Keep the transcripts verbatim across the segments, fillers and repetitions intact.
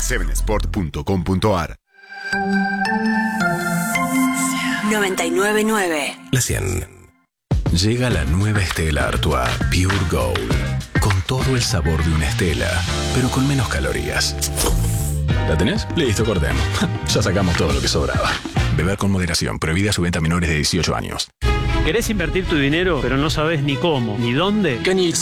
seven sport punto com punto a r. noventa y nueve punto nueve. La cien. Llega la nueva Stella Artois Pure Gold. Con todo el sabor de una Stella, pero con menos calorías. ¿La tenés? Listo, cortemos. Ya sacamos todo lo que sobraba. Beber con moderación. Prohibida su venta a menores de dieciocho años. ¿Querés invertir tu dinero, pero no sabes ni cómo, ni dónde?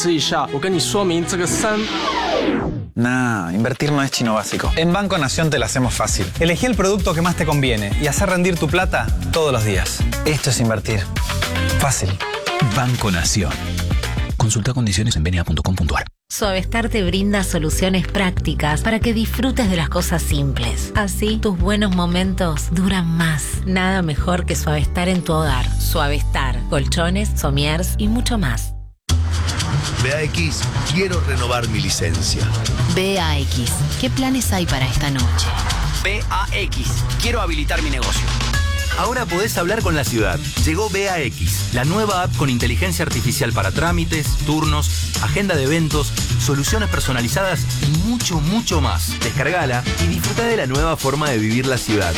Nah, invertir no es chino básico. En Banco Nación te lo hacemos fácil. Elegí el producto que más te conviene y hacer rendir tu plata todos los días. Esto es invertir. Fácil. Banco Nación. Consulta condiciones en benia punto com punto a r. Suavestar te brinda soluciones prácticas para que disfrutes de las cosas simples. Así, tus buenos momentos duran más. Nada mejor que Suavestar en tu hogar. Suavestar, colchones, somiers y mucho más. B A X, quiero renovar mi licencia. B A X, ¿qué planes hay para esta noche? B A X, quiero habilitar mi negocio. Ahora podés hablar con la ciudad. Llegó B A X, la nueva app con inteligencia artificial para trámites, turnos, agenda de eventos, soluciones personalizadas y mucho, mucho más. Descargala y disfruta de la nueva forma de vivir la ciudad.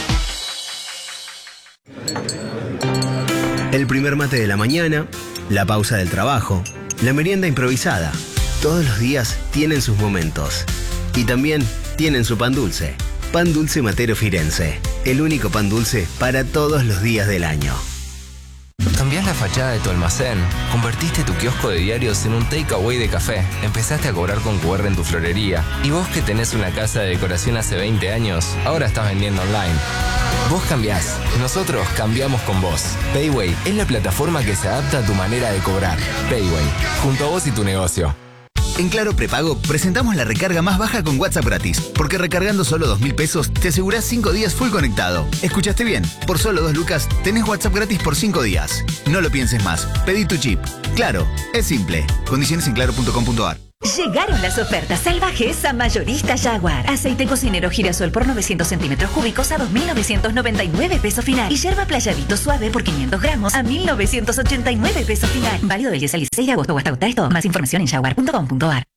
El primer mate de la mañana, la pausa del trabajo, la merienda improvisada. Todos los días tienen sus momentos. Y también tienen su pan dulce. Pan Dulce Matero Firenze. El único pan dulce para todos los días del año. Cambiás la fachada de tu almacén, convertiste tu kiosco de diarios en un takeaway de café, empezaste a cobrar con cu erre en tu florería. Y vos que tenés una casa de decoración hace veinte años, ahora estás vendiendo online. Vos cambiás, nosotros cambiamos con vos. Payway es la plataforma que se adapta a tu manera de cobrar. Payway, junto a vos y tu negocio. En Claro Prepago presentamos la recarga más baja con WhatsApp gratis, porque recargando solo dos mil pesos te asegurás cinco días full conectado. ¿Escuchaste bien? Por solo dos lucas tenés WhatsApp gratis por cinco días. No lo pienses más, pedí tu chip. Claro, es simple. Condiciones en claro punto com punto a r. Llegaron las ofertas salvajes a Mayorista Jaguar. Aceite cocinero girasol por novecientos centímetros cúbicos a dos mil novecientos noventa y nueve pesos final. Y yerba playadito suave por quinientos gramos a mil novecientos ochenta y nueve pesos final. Válido del diez al dieciséis de agosto o hasta agotar esto. Más información en jaguar punto com punto a r.